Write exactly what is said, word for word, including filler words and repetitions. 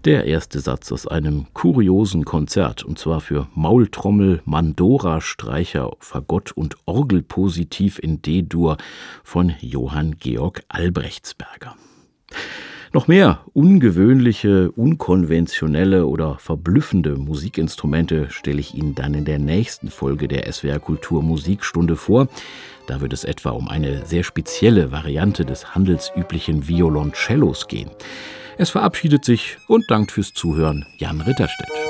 Der erste Satz aus einem kuriosen Konzert, und zwar für Maultrommel, Mandora, Streicher, Fagott und Orgelpositiv in D-Dur von Johann Georg Albrechtsberger. Noch mehr ungewöhnliche, unkonventionelle oder verblüffende Musikinstrumente stelle ich Ihnen dann in der nächsten Folge der S W R Kultur Musikstunde vor. Da wird es etwa um eine sehr spezielle Variante des handelsüblichen Violoncellos gehen. Es verabschiedet sich und dankt fürs Zuhören Jan Ritterstedt.